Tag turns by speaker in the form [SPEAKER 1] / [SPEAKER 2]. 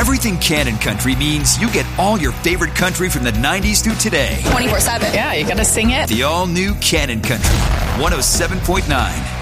[SPEAKER 1] Everything Cannon Country means you get all your favorite country from the 90s through today.
[SPEAKER 2] 24/7.
[SPEAKER 3] Yeah, you gotta sing it.
[SPEAKER 1] The all-new Cannon Country, 107.9